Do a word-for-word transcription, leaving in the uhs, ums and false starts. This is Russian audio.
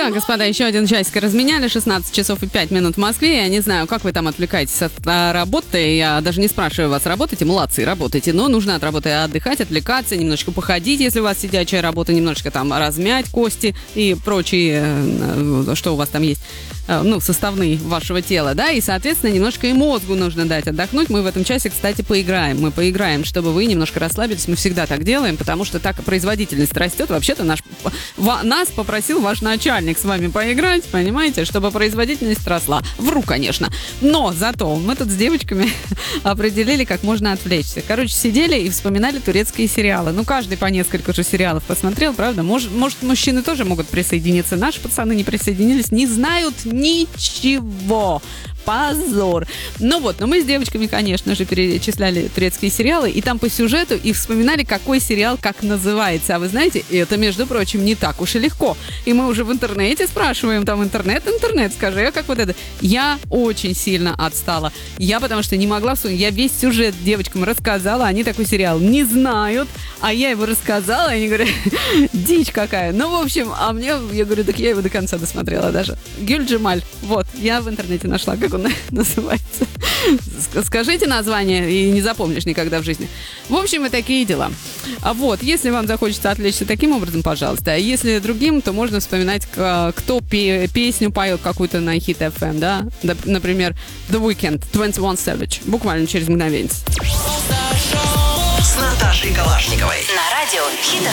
Так, господа, еще один часик разменяли, шестнадцать часов и пять минут в Москве. Я не знаю, как вы там отвлекаетесь от а, работы. Я даже не спрашиваю вас, работаете? Молодцы, работаете. Но нужно от работы отдыхать, отвлекаться, немножечко походить, если у вас сидячая работа, немножечко там размять кости и прочие, что у вас там есть, ну, составные вашего тела, да, и, соответственно, немножко и мозгу нужно дать отдохнуть. Мы в этом часе, кстати, поиграем. Мы поиграем, чтобы вы немножко расслабились. Мы всегда так делаем, потому что так производительность растет. Вообще-то наш, нас попросил ваш начальник с вами поиграть, понимаете, чтобы производительность росла. Вру, конечно. Но зато мы тут с девочками определили, как можно отвлечься. Короче, сидели и вспоминали турецкие сериалы. Ну, каждый по несколько же сериалов посмотрел, правда? Может, может, мужчины тоже могут присоединиться. Наши пацаны не присоединились, не знают ничего. Позор. Ну вот, но мы с девочками, конечно же, перечисляли турецкие сериалы, и там по сюжету и вспоминали, какой сериал как называется. А вы знаете, это, между прочим, не так уж и легко. И мы уже в интернете спрашиваем, там, интернет, интернет, скажи, а как вот это? Я очень сильно отстала. Я потому что не могла вспомнить. Я весь сюжет девочкам рассказала, они такой сериал не знают, а я его рассказала, и они говорят, дичь какая. Ну, в общем, а мне, я говорю, так я его до конца досмотрела даже. Гюль Джемаль. Вот, я в интернете нашла, как он называется. Скажите название, и не запомнишь никогда в жизни. В общем, и такие дела. А вот, если вам захочется отвлечься таким образом, пожалуйста. А если другим, то можно вспоминать, кто пе- песню поет какую-то на Hit эф эм, да? Например, The Weeknd, двадцать один Savage. Буквально через мгновение. С Наташей Калашниковой. На радио Hit эф эм.